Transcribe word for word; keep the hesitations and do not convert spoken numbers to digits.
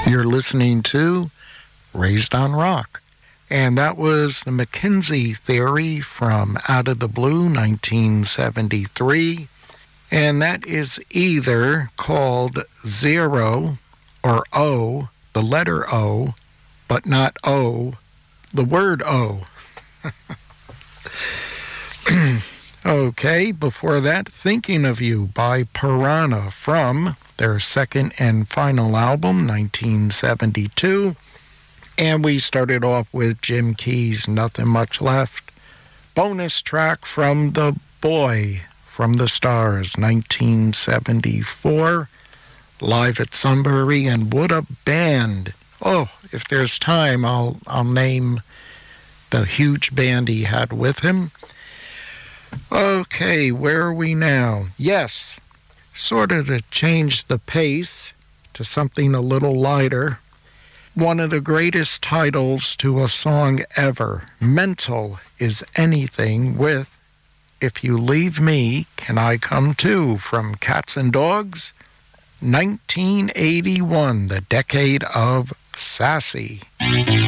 You're listening to Raised on Rock. And that was the McKenzie Theory from Out of the Blue, nineteen seventy-three. And that is either called Zero or O, the letter O, but not O, the word O. Okay, before that, Thinking of You by Piranha from their second and final album, nineteen seventy-two. And we started off with Jim Key's Nothing Much Left. Bonus track from The Boy from the Stars, nineteen seventy-four. Live at Sunbury, and what a band. Oh, if there's time, I'll, I'll name the huge band he had with him. Okay, where are we now? Yes, sort of to change the pace to something a little lighter. One of the greatest titles to a song ever, Mental is Anything, with If You Leave Me, Can I Come Too, from Cats and Dogs, nineteen eighty-one, the decade of Sassy.